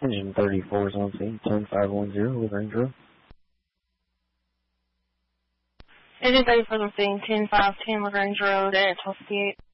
Engine 34 is on scene, 10510, LaGrange Road. Engine 34 is on scene, 10510 LaGrange Road at 1258.